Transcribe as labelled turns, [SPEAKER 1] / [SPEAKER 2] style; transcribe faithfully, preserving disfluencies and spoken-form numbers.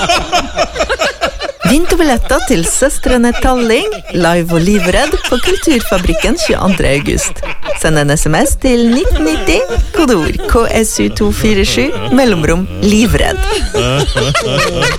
[SPEAKER 1] Vinterbilletter til Søstrene Talling, live og livredd på Kulturfabrikken tjueandre august. Send en sms til nitten nitti, kodeord K S U to fire sju, mellomrom livredd.